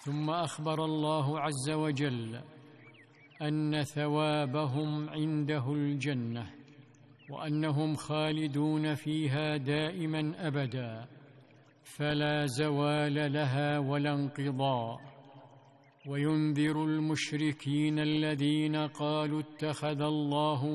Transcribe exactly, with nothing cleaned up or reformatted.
ثم أخبر الله عز وجل أن ثوابهم عنده الجنة، وأنهم خالدون فيها دائما أبدا، فلا زوال لها ولا انقضاء. وينذر المشركين الذين قالوا اتخذ الله